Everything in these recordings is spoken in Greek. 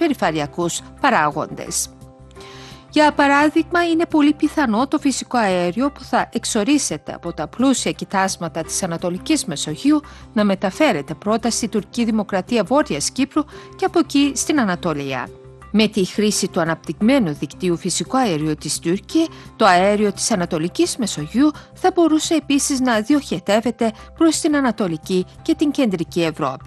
περιφερειακούς παράγοντες. Για παράδειγμα, είναι πολύ πιθανό το φυσικό αέριο που θα εξορίσσεται από τα πλούσια κοιτάσματα της Ανατολικής Μεσογείου να μεταφέρεται πρώτα στη τουρκική δημοκρατία Βόρειας Κύπρου και από εκεί στην Ανατολία. Με τη χρήση του αναπτυγμένου δικτύου φυσικού αερίου της Τουρκία, το αέριο της Ανατολικής Μεσογείου θα μπορούσε επίσης να διοχετεύεται προς την Ανατολική και την Κεντρική Ευρώπη.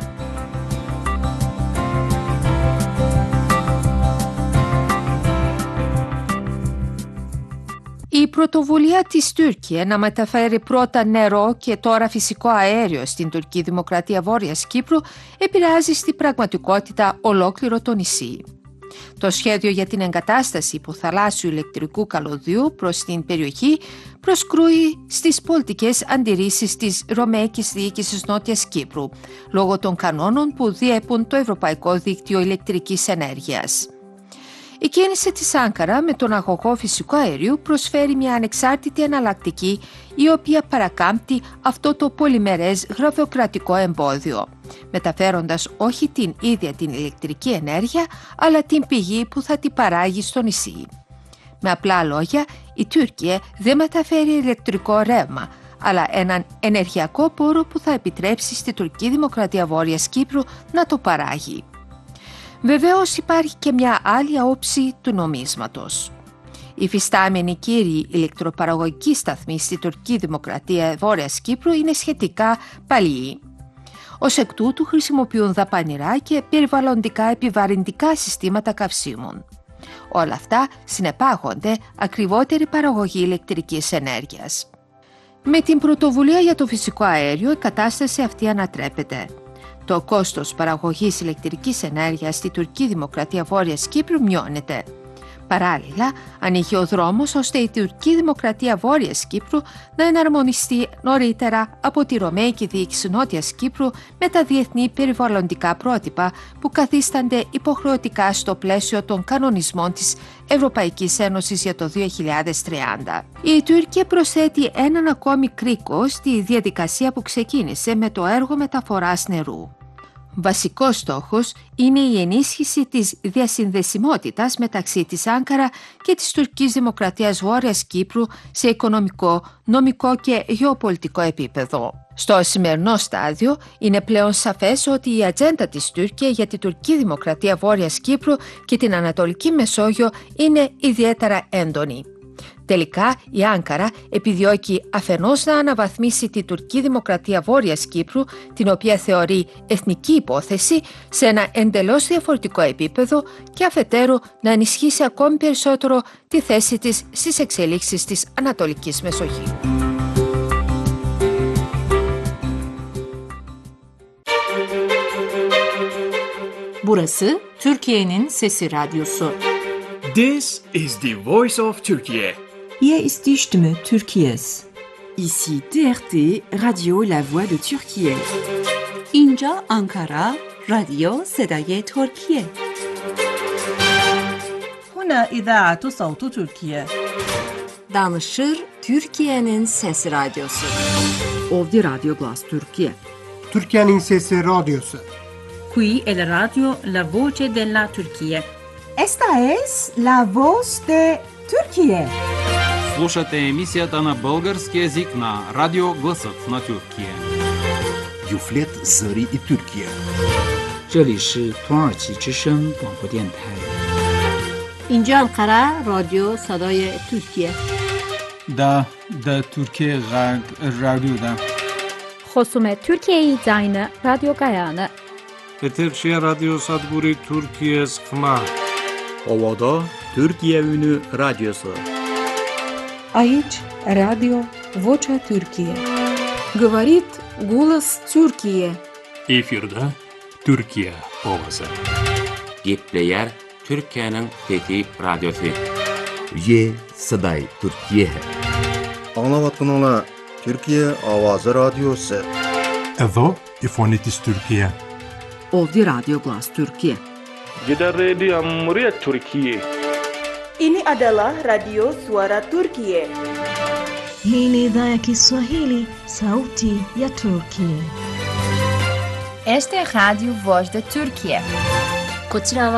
Η πρωτοβουλία της Τουρκία να μεταφέρει πρώτα νερό και τώρα φυσικό αέριο στην τουρκική δημοκρατία Βόρειας Κύπρου επηρεάζει στην πραγματικότητα ολόκληρο το νησί. Το σχέδιο για την εγκατάσταση υποθαλάσσιου ηλεκτρικού καλωδίου προς την περιοχή προσκρούει στις πολιτικές αντιρρήσεις της Ρωμαϊκής Διοίκησης Νότιας Κύπρου, λόγω των κανόνων που διέπουν το Ευρωπαϊκό Δίκτυο Ηλεκτρικής Ενέργειας. Η κίνηση της Άνκαρα με τον αγωγό φυσικού αερίου προσφέρει μια ανεξάρτητη εναλλακτική, η οποία παρακάμπτει αυτό το πολυμερές γραφειοκρατικό εμπόδιο, μεταφέροντας όχι την ίδια την ηλεκτρική ενέργεια, αλλά την πηγή που θα την παράγει στο νησί. Με απλά λόγια, η Τουρκία δεν μεταφέρει ηλεκτρικό ρεύμα, αλλά έναν ενεργειακό πόρο που θα επιτρέψει στη τουρκική δημοκρατία Βόρειας Κύπρου να το παράγει. Βεβαίως υπάρχει και μια άλλη όψη του νομίσματος. Οι φυστάμενοι κύριοι ηλεκτροπαραγωγικοί σταθμοί στη τουρκική δημοκρατία Βόρειας Κύπρου είναι σχετικά παλιοί. Ως εκ τούτου χρησιμοποιούν δαπανηρά και περιβαλλοντικά επιβαρυντικά συστήματα καυσίμων. Όλα αυτά συνεπάγονται ακριβότερη παραγωγή ηλεκτρικής ενέργειας. Με την πρωτοβουλία για το φυσικό αέριο η κατάσταση αυτή ανατρέπεται. Το κόστος παραγωγής ηλεκτρικής ενέργειας στη τουρκική δημοκρατία Βόρειας Κύπρου μειώνεται. Παράλληλα, ανοίγει ο δρόμος ώστε η τουρκική δημοκρατία Βόρειας Κύπρου να εναρμονιστεί νωρίτερα από τη Ρωμαϊκή Διοίκηση Νότιας Κύπρου με τα διεθνή περιβαλλοντικά πρότυπα που καθίστανται υποχρεωτικά στο πλαίσιο των κανονισμών της Ευρωπαϊκής Ένωσης για το 2030. Η Τουρκία προσθέτει έναν ακόμη κρίκο στη διαδικασία που ξεκίνησε με το έργο μεταφοράς νερού. Βασικός στόχος είναι η ενίσχυση της διασυνδεσιμότητας μεταξύ της Άνκαρα και της τουρκικής δημοκρατίας Βόρειας Κύπρου σε οικονομικό, νομικό και γεωπολιτικό επίπεδο. Στο σημερινό στάδιο είναι πλέον σαφές ότι η ατζέντα της Τουρκία για την τουρκική δημοκρατία Βόρειας Κύπρου και την Ανατολική Μεσόγειο είναι ιδιαίτερα έντονη. Τελικά, η Άνκαρα επιδιώκει αφενός να αναβαθμίσει την τουρκική δημοκρατία Βόρειας Κύπρου, την οποία θεωρεί εθνική υπόθεση, σε ένα εντελώς διαφορετικό επίπεδο και αφετέρου να ενισχύσει ακόμη περισσότερο τη θέση της στις εξελίξεις της Ανατολικής Μεσογείου. Burası Türkiye'nin Sesi Radyosu. This is the voice of Turkey. Hier ist die Stimme Türkiye's. Ici TRT, Radio La Voix de Türkiye. İnca Ankara, Radyo Sedaye Türkiye. هنا إذاعة صوت تركيا. Danışır Türkiye'nin Sesi Radyosu. Ovdje Radio Glas Türkiye. Türkiye'nin Sesi Radyosu. Qui è la radio La Voce della Turchia. Esta es la voz de Türkiye. Слушате емисията на български език на Радио Гласът на Türkiye. Юфлет Зари и Türkiye. 这里是土耳其之声广播电台。 اینجا انقره رادیو صدای ترکیه. دا ترکیه رادیو دا. خصوم ترکیه زاین رادیو گایانه. Eterşehir Radyo Sadburi Türkiye Sıkma. Ovada Türkiye Ünü Radyosu. Aici Radio Vocea Türkiye. Говорит голос Türkiye. Efirde Türkiye ovası. Gepleyer Türkiye'nin Fethi Radyosu. Ye Saday Türkiye. Anlavatkanlar Türkiye Avazı Radyosu. Εδώ η φωνή της Τουρκία. Ovdje Radio Glas Türkiye. Gidan rediyon muryar Türkiye. Ini adalah Radio Suara Turkiye. Hii ni idhaa ya Kiswahili, sauti ya Turkiye. Esta é a Rádio Voz da Turquia.